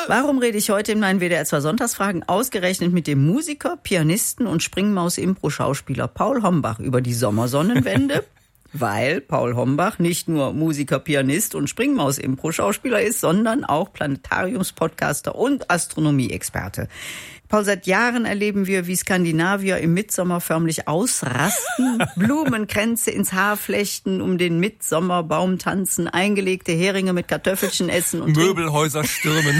Warum rede ich heute in meinen WDR 2 Sonntagsfragen ausgerechnet mit dem Musiker, Pianisten und Springmaus-Impro-Schauspieler Paul Hombach über die Sommersonnenwende? Weil Paul Hombach nicht nur Musiker, Pianist und Springmaus-Impro-Schauspieler ist, sondern auch Planetariums-Podcaster und Astronomie-Experte. Paul, seit Jahren erleben wir, wie Skandinavier im Mittsommer förmlich ausrasten, Blumenkränze ins Haar flechten, um den Mittsommerbaum tanzen, eingelegte Heringe mit Kartoffelchen essen und Möbelhäuser stürmen.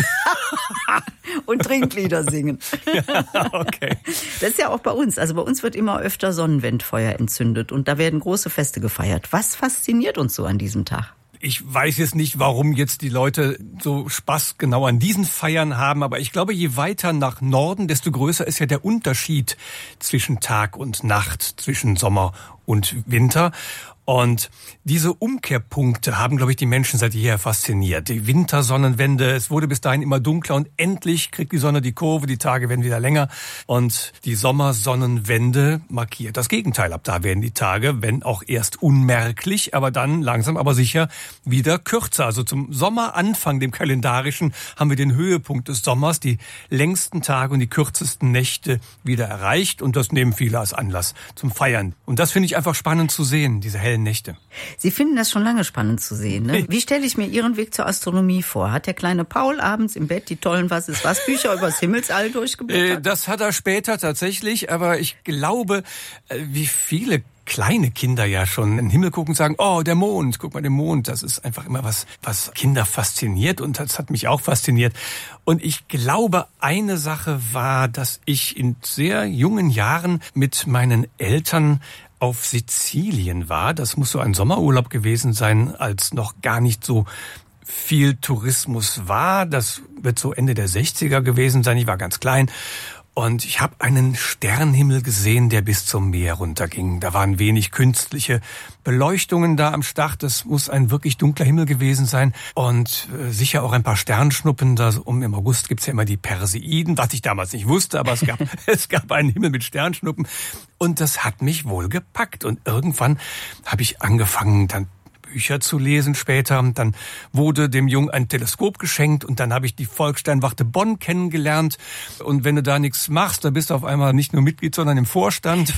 und Trinklieder singen. Ja, okay. Das ist ja auch bei uns. Also bei uns wird immer öfter Sonnenwendfeuer entzündet und da werden große Feste gefeiert. Was fasziniert uns so an diesem Tag? Ich weiß jetzt nicht, warum jetzt die Leute so Spaß genau an diesen Feiern haben, aber ich glaube, je weiter nach Norden, desto größer ist ja der Unterschied zwischen Tag und Nacht, zwischen Sommer und Winter. Und diese Umkehrpunkte haben, glaube ich, die Menschen seit jeher fasziniert. Die Wintersonnenwende, es wurde bis dahin immer dunkler und endlich kriegt die Sonne die Kurve, die Tage werden wieder länger. Und die Sommersonnenwende markiert das Gegenteil. Ab da werden die Tage, wenn auch erst unmerklich, aber dann langsam aber sicher wieder kürzer. Also zum Sommeranfang, dem kalendarischen, haben wir den Höhepunkt des Sommers, die längsten Tage und die kürzesten Nächte wieder erreicht. Und das nehmen viele als Anlass zum Feiern. Und das finde ich einfach spannend zu sehen, diese hellen Nächte. Sie finden das schon lange spannend zu sehen, ne? Wie stelle ich mir Ihren Weg zur Astronomie vor? Hat der kleine Paul abends im Bett die tollen Was-ist-was-Bücher übers Himmelsall durchgeblättert? Das hat er später tatsächlich, aber ich glaube, wie viele kleine Kinder ja schon in den Himmel gucken und sagen, oh, der Mond, guck mal den Mond. Das ist einfach immer was Kinder fasziniert und das hat mich auch fasziniert. Und ich glaube, eine Sache war, dass ich in sehr jungen Jahren mit meinen Eltern auf Sizilien war. Das muss so ein Sommerurlaub gewesen sein, als noch gar nicht so viel Tourismus war. Das wird so Ende der 60er gewesen sein. Ich war ganz klein. Und ich habe einen Sternenhimmel gesehen, der bis zum Meer runterging. Da waren wenig künstliche Beleuchtungen da am Start. Das muss ein wirklich dunkler Himmel gewesen sein. Und sicher auch ein paar Sternschnuppen. Da im August gibt's ja immer die Perseiden, was ich damals nicht wusste, aber es gab einen Himmel mit Sternschnuppen. Und das hat mich wohl gepackt. Und irgendwann habe ich angefangen, dann Bücher zu lesen später. Dann wurde dem Jungen ein Teleskop geschenkt und dann habe ich die Volkssternwarte Bonn kennengelernt. Und wenn du da nichts machst, dann bist du auf einmal nicht nur Mitglied, sondern im Vorstand.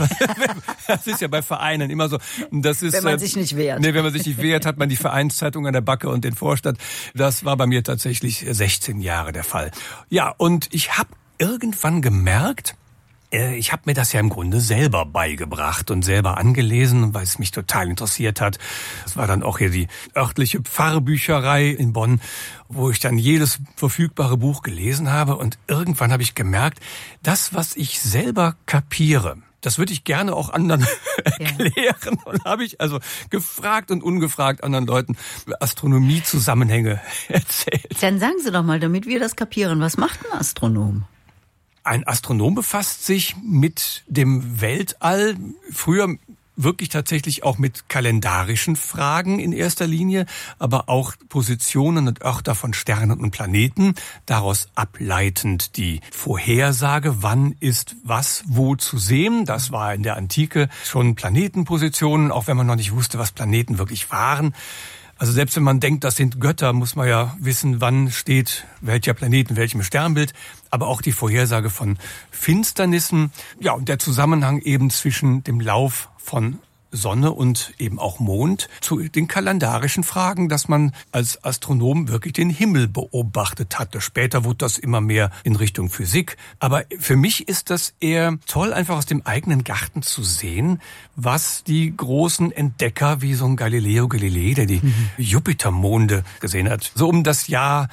Das ist ja bei Vereinen immer so. Das ist, wenn man sich nicht wehrt. Nee, wenn man sich nicht wehrt, hat man die Vereinszeitung an der Backe und den Vorstand. Das war bei mir tatsächlich 16 Jahre der Fall. Ja, und ich habe irgendwann gemerkt, ich habe mir das ja im Grunde selber beigebracht und selber angelesen, weil es mich total interessiert hat. Es war dann auch hier die örtliche Pfarrbücherei in Bonn, wo ich dann jedes verfügbare Buch gelesen habe. Und irgendwann habe ich gemerkt, das, was ich selber kapiere, das würde ich gerne auch anderen erklären. Und habe ich also gefragt und ungefragt anderen Leuten Astronomie-Zusammenhänge erzählt. Dann sagen Sie doch mal, damit wir das kapieren, was macht ein Astronom? Ein Astronom befasst sich mit dem Weltall, früher wirklich tatsächlich auch mit kalendarischen Fragen in erster Linie, aber auch Positionen und Örter von Sternen und Planeten, daraus ableitend die Vorhersage, wann ist was wo zu sehen. Das war in der Antike schon Planetenpositionen, auch wenn man noch nicht wusste, was Planeten wirklich waren. Also selbst wenn man denkt, das sind Götter, muss man ja wissen, wann steht welcher Planet in welchem Sternbild. Aber auch die Vorhersage von Finsternissen. Ja, und der Zusammenhang eben zwischen dem Lauf von Sonne und eben auch Mond zu den kalendarischen Fragen, dass man als Astronom wirklich den Himmel beobachtet hatte. Später wurde das immer mehr in Richtung Physik. Aber für mich ist das eher toll, einfach aus dem eigenen Garten zu sehen, was die großen Entdecker wie so ein Galileo Galilei, der die Jupitermonde gesehen hat. So um das Jahr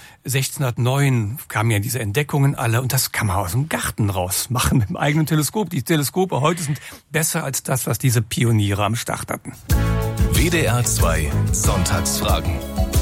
1609 kamen ja diese Entdeckungen alle und das kann man aus dem Garten raus machen mit dem eigenen Teleskop. Die Teleskope heute sind besser als das, was diese Pioniere am Start hatten. WDR 2 Sonntagsfragen.